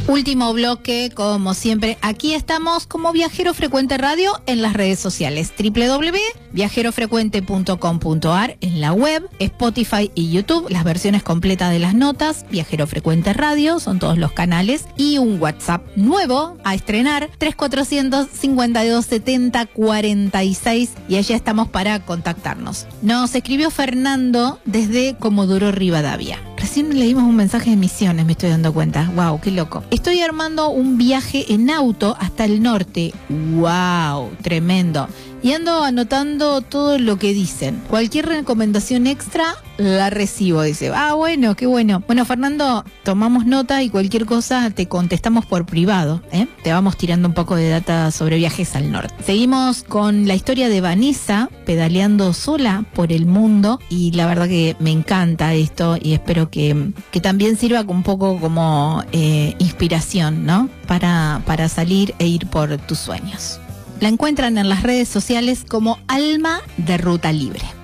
Último bloque, como siempre, aquí estamos como Viajero Frecuente Radio en las redes sociales, www.viajerofrecuente.com.ar en la web, Spotify y YouTube, las versiones completas de las notas, Viajero Frecuente Radio, son todos los canales, y un WhatsApp nuevo a estrenar, 3452-7046, y allá estamos para contactarnos. Nos escribió Fernando desde Comodoro Rivadavia. Recién leímos un mensaje de Misiones, me estoy dando cuenta. Wow, qué loco. Estoy armando un viaje en auto hasta el norte. Wow, tremendo. Y ando anotando todo lo que dicen. Cualquier recomendación extra la recibo, dice. Bueno, qué bueno. Bueno, Fernando, tomamos nota y cualquier cosa te contestamos por privado, ¿eh? Te vamos tirando un poco de data sobre viajes al norte. Seguimos con la historia de Vanessa pedaleando sola por el mundo, y la verdad que me encanta esto y espero que también sirva un poco como inspiración, ¿no? Para salir e ir por tus sueños. La encuentran en las redes sociales como Alma de Ruta Libre.